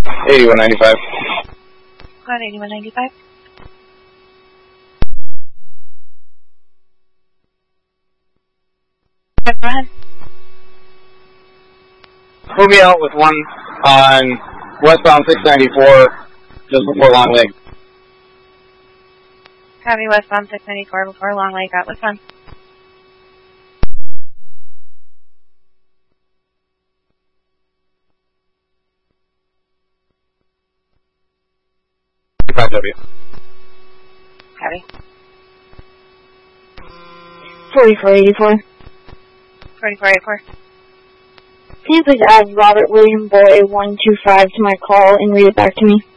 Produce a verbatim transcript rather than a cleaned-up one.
eighty-one ninety-five. Got eighty-one ninety-five. Go ahead. Pull me out with one on westbound six ninety-four, just before Long Lake. Copy westbound six ninety-four before Long Lake. Out with one. five W. Copy. forty-four eighty-four. forty-four eighty-four. Can you please add Robert William Boy one two five to my call and read it back to me?